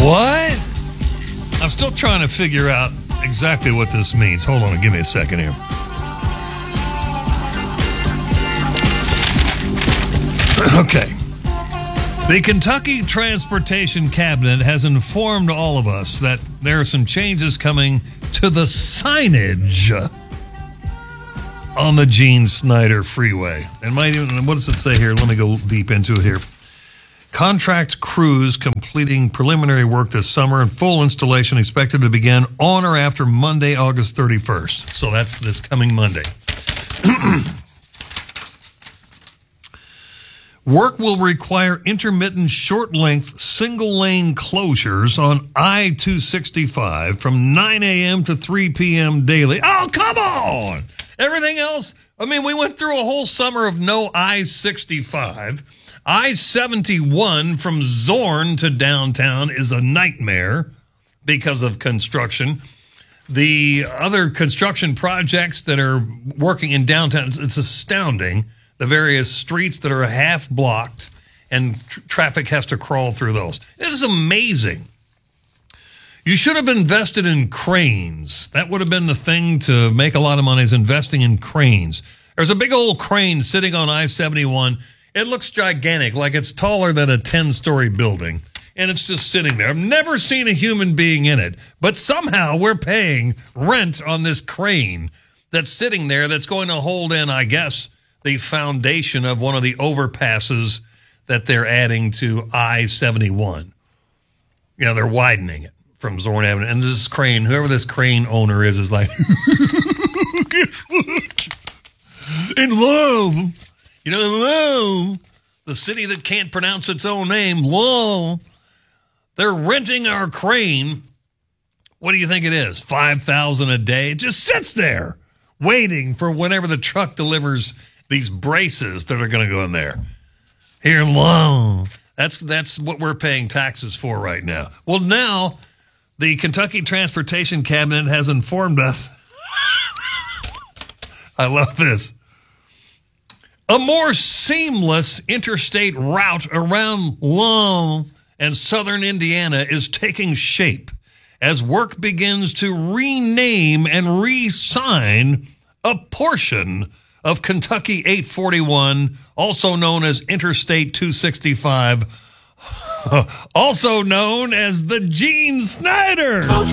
What? I'm still trying to figure out exactly what this means. Hold on, give me a second here. Okay. The Kentucky Transportation Cabinet has informed all of us that there are some changes coming to the signage on the Gene Snyder Freeway. And what does it say here? Let me go deep into it here. Contract crews completing preliminary work this summer and full installation expected to begin on or after Monday, August 31st. So that's this coming Monday. Work will require intermittent short-length single-lane closures on I-265 from 9 a.m. to 3 p.m. daily. Oh, come on! Everything else, we went through a whole summer of no I-65. I-71 from Zorn to downtown is a nightmare because of construction. The other construction projects that are working in downtown, it's astounding. The various streets that are half blocked and traffic has to crawl through those. It is amazing. You should have invested in cranes. That would have been the thing to make a lot of money, is investing in cranes. There's a big old crane sitting on I-71. It looks gigantic, like it's taller than a 10-story building, and it's just sitting there. I've never seen a human being in it, but somehow we're paying rent on this crane that's sitting there that's going to hold in, I guess, the foundation of one of the overpasses that they're adding to I-71. They're widening it from Zorn Avenue. And this crane, whoever this crane owner is like, in Lowell, in Lowell, the city that can't pronounce its own name, Lowell, they're renting our crane. What do you think it is? $5,000 a day? It just sits there waiting for whenever the truck delivers these braces that are going to go in there. Here in Lowell. That's what we're paying taxes for right now. Well, now the Kentucky Transportation Cabinet has informed us. I love this. A more seamless interstate route around Lowell and southern Indiana is taking shape as work begins to rename and re-sign a portion of Kentucky 841, also known as Interstate 265, also known as the Gene Snyder